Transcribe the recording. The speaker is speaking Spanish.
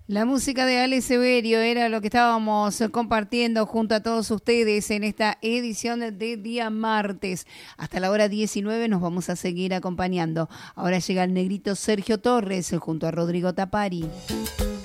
La música de Ale Severio era lo que estábamos compartiendo junto a todos ustedes en esta edición de día martes. Hasta la hora 19 nos vamos a seguir acompañando. Ahora llega el negrito Sergio Torres junto a Rodrigo Tapari.